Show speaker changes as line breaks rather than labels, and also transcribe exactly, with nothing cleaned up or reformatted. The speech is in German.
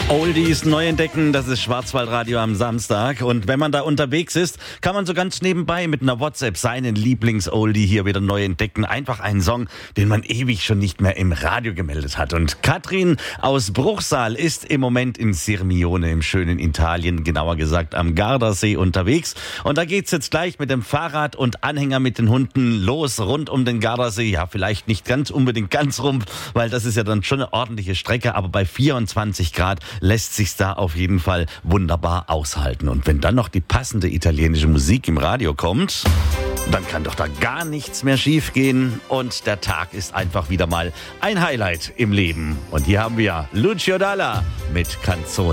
Oldies neu entdecken, das ist Schwarzwaldradio am Samstag. Und wenn man da unterwegs ist, kann man so ganz nebenbei mit einer WhatsApp seinen Lieblings-Oldie hier wieder neu entdecken. Einfach einen Song, den man ewig schon nicht mehr im Radio gemeldet hat. Und Katrin aus Bruchsal ist im Moment in Sirmione im schönen Italien, genauer gesagt am Gardasee unterwegs. Und da geht's jetzt gleich mit dem Fahrrad und Anhänger mit den Hunden los rund um den Gardasee. Ja, vielleicht nicht ganz unbedingt ganz rum, weil das ist ja dann schon eine ordentliche Strecke. Aber bei vierundzwanzig Grad lässt sich's da auf jeden Fall wunderbar aushalten. Und wenn dann noch die passende italienische Musik im Radio kommt, dann kann doch da gar nichts mehr schiefgehen. Und der Tag ist einfach wieder mal ein Highlight im Leben. Und hier haben wir Lucio Dalla mit Canzone.